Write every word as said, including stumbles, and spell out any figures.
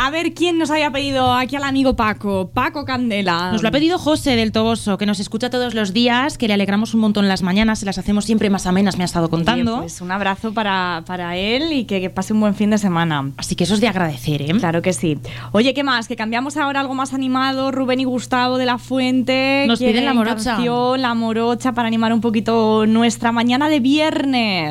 A ver quién nos había pedido aquí al amigo Paco. Paco Candela. Nos lo ha pedido José del Toboso, que nos escucha todos los días, que le alegramos un montón las mañanas, se las hacemos siempre más amenas, me ha estado contando. Oye, pues un abrazo para, para él y que, que pase un buen fin de semana. Así que eso es de agradecer, ¿eh? Claro que sí. Oye, ¿qué más? Que cambiamos ahora algo más animado. Rubén y Gustavo de la Fuente nos piden la morocha. Canción, la morocha para animar un poquito nuestra mañana de viernes.